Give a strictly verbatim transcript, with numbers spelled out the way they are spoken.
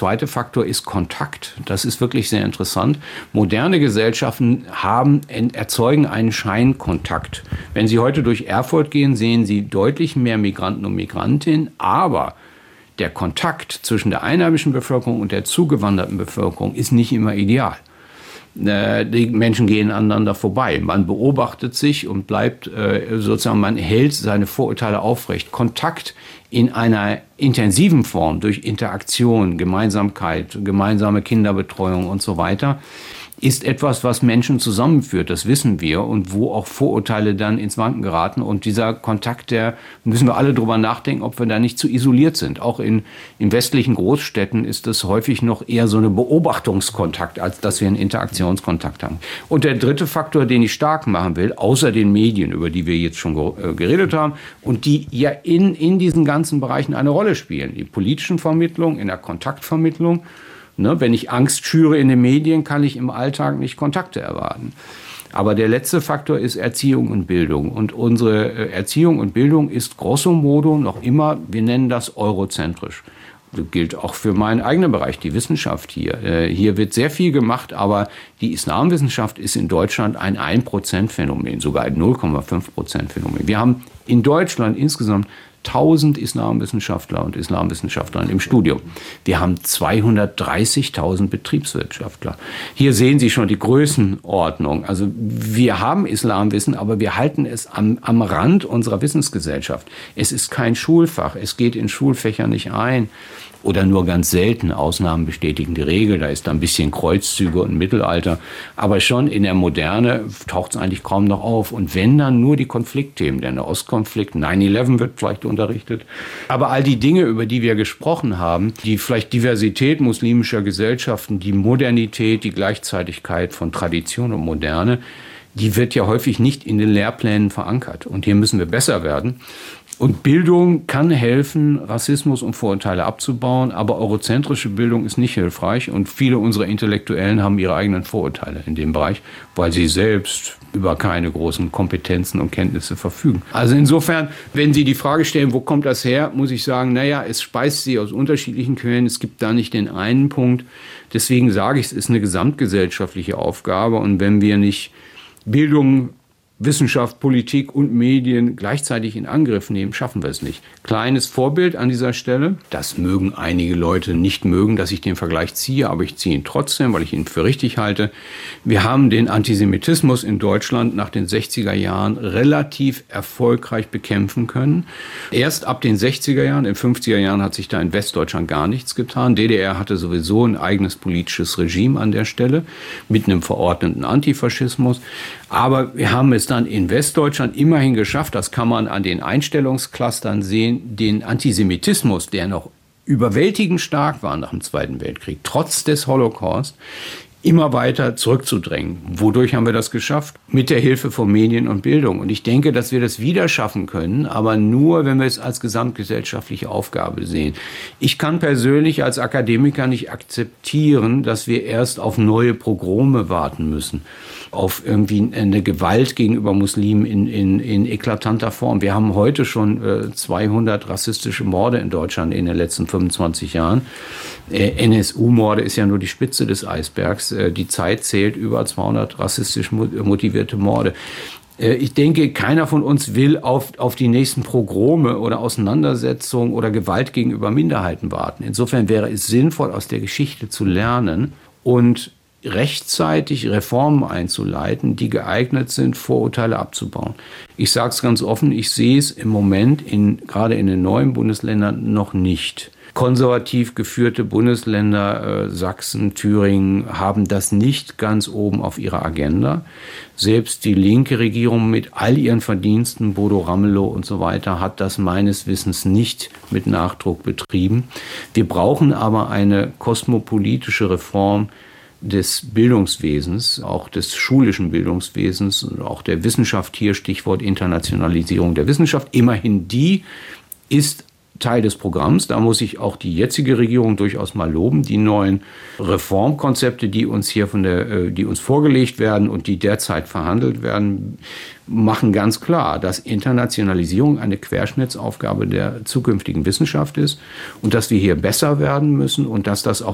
zweite Faktor ist Kontakt. Das ist wirklich sehr interessant. Moderne Gesellschaften haben, erzeugen einen Scheinkontakt. Wenn Sie heute durch Erfurt gehen, sehen Sie deutlich mehr Migranten und Migrantinnen, aber der Kontakt zwischen der einheimischen Bevölkerung und der zugewanderten Bevölkerung ist nicht immer ideal. Die Menschen gehen aneinander vorbei. Man beobachtet sich und bleibt sozusagen, man hält seine Vorurteile aufrecht. Kontakt in einer intensiven Form durch Interaktion, Gemeinsamkeit, gemeinsame Kinderbetreuung und so weiter ist etwas, was Menschen zusammenführt, das wissen wir, und wo auch Vorurteile dann ins Wanken geraten. Und dieser Kontakt, der müssen wir alle drüber nachdenken, ob wir da nicht zu isoliert sind. Auch in, in westlichen Großstädten ist es häufig noch eher so eine Beobachtungskontakt, als dass wir einen Interaktionskontakt haben. Und der dritte Faktor, den ich stark machen will, außer den Medien, über die wir jetzt schon geredet haben, und die ja in, in diesen ganzen Bereichen eine Rolle spielen, die politischen Vermittlung, in der Kontaktvermittlung. Ne, wenn ich Angst schüre in den Medien, kann ich im Alltag nicht Kontakte erwarten. Aber der letzte Faktor ist Erziehung und Bildung. Und unsere Erziehung und Bildung ist grosso modo noch immer, wir nennen das eurozentrisch. Das gilt auch für meinen eigenen Bereich, die Wissenschaft hier. Hier wird sehr viel gemacht, aber die Islamwissenschaft ist in Deutschland ein ein Prozent Phänomen, sogar ein null Komma fünf Prozent Phänomen. Wir haben in Deutschland insgesamt tausend Islamwissenschaftler und Islamwissenschaftlerinnen im Studium. Wir haben zweihundertdreißigtausend Betriebswirtschaftler. Hier sehen Sie schon die Größenordnung. Also wir haben Islamwissen, aber wir halten es am, am Rand unserer Wissensgesellschaft. Es ist kein Schulfach. Es geht in Schulfächer nicht ein. Oder nur ganz selten. Ausnahmen bestätigen die Regel. Da ist da ein bisschen Kreuzzüge und Mittelalter. Aber schon in der Moderne taucht es eigentlich kaum noch auf. Und wenn, dann nur die Konfliktthemen. Der Nahostkonflikt, neun elf wird vielleicht unterrichtet. Aber all die Dinge, über die wir gesprochen haben, die vielleicht Diversität muslimischer Gesellschaften, die Modernität, die Gleichzeitigkeit von Tradition und Moderne, die wird ja häufig nicht in den Lehrplänen verankert. Und hier müssen wir besser werden. Und Bildung kann helfen, Rassismus und Vorurteile abzubauen, aber eurozentrische Bildung ist nicht hilfreich. Und viele unserer Intellektuellen haben ihre eigenen Vorurteile in dem Bereich, weil sie selbst über keine großen Kompetenzen und Kenntnisse verfügen. Also insofern, wenn Sie die Frage stellen, wo kommt das her, muss ich sagen, naja, es speist sie aus unterschiedlichen Quellen. Es gibt da nicht den einen Punkt. Deswegen sage ich, es ist eine gesamtgesellschaftliche Aufgabe. Und wenn wir nicht Bildung, Wissenschaft, Politik und Medien gleichzeitig in Angriff nehmen, schaffen wir es nicht. Kleines Vorbild an dieser Stelle. Das mögen einige Leute nicht mögen, dass ich den Vergleich ziehe, aber ich ziehe ihn trotzdem, weil ich ihn für richtig halte. Wir haben den Antisemitismus in Deutschland nach den sechziger Jahren relativ erfolgreich bekämpfen können. Erst ab den sechziger Jahren, in den fünfziger Jahren hat sich da in Westdeutschland gar nichts getan. D D R hatte sowieso ein eigenes politisches Regime an der Stelle mit einem verordneten Antifaschismus. Aber wir haben es dann in Westdeutschland immerhin geschafft, das kann man an den Einstellungsclustern sehen, den Antisemitismus, der noch überwältigend stark war nach dem Zweiten Weltkrieg, trotz des Holocaust, immer weiter zurückzudrängen. Wodurch haben wir das geschafft? Mit der Hilfe von Medien und Bildung. Und ich denke, dass wir das wieder schaffen können, aber nur, wenn wir es als gesamtgesellschaftliche Aufgabe sehen. Ich kann persönlich als Akademiker nicht akzeptieren, dass wir erst auf neue Pogrome warten müssen, auf irgendwie eine Gewalt gegenüber Muslimen in, in, in eklatanter Form. Wir haben heute schon äh, zweihundert rassistische Morde in Deutschland in den letzten fünfundzwanzig Jahren. Äh, N S U-Morde ist ja nur die Spitze des Eisbergs. Äh, die Zeit zählt über zweihundert rassistisch motivierte Morde. Äh, ich denke, keiner von uns will auf, auf die nächsten Pogrome oder Auseinandersetzungen oder Gewalt gegenüber Minderheiten warten. Insofern wäre es sinnvoll, aus der Geschichte zu lernen und rechtzeitig Reformen einzuleiten, die geeignet sind, Vorurteile abzubauen. Ich sage es ganz offen, ich sehe es im Moment in, gerade in den neuen Bundesländern noch nicht. Konservativ geführte Bundesländer, äh, Sachsen, Thüringen, haben das nicht ganz oben auf ihrer Agenda. Selbst die linke Regierung mit all ihren Verdiensten, Bodo Ramelow und so weiter, hat das meines Wissens nicht mit Nachdruck betrieben. Wir brauchen aber eine kosmopolitische Reform des Bildungswesens, auch des schulischen Bildungswesens und auch der Wissenschaft hier, Stichwort Internationalisierung der Wissenschaft. Immerhin die ist Teil des Programms. Da muss ich auch die jetzige Regierung durchaus mal loben. Die neuen Reformkonzepte, die uns hier von der, die uns vorgelegt werden und die derzeit verhandelt werden, machen ganz klar, dass Internationalisierung eine Querschnittsaufgabe der zukünftigen Wissenschaft ist und dass wir hier besser werden müssen und dass das auch